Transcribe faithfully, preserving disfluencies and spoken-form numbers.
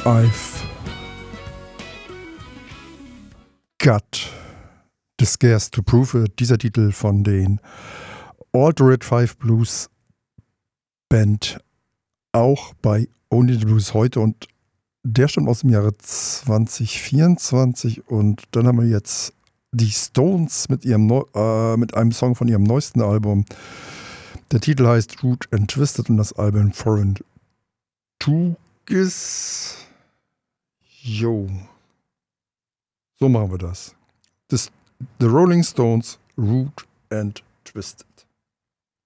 I've got the scares to prove it. Dieser Titel von den Altered Five Blues Band, auch bei Only the Blues heute, und der stammt aus dem Jahre zwanzig vierundzwanzig. Und dann haben wir jetzt die Stones mit, ihrem Neu- äh, mit einem Song von ihrem neuesten Album. Der Titel heißt Root and Twisted und das Album Foreign Tugis. Jo. So machen wir das. das. The Rolling Stones, Root and Twisted.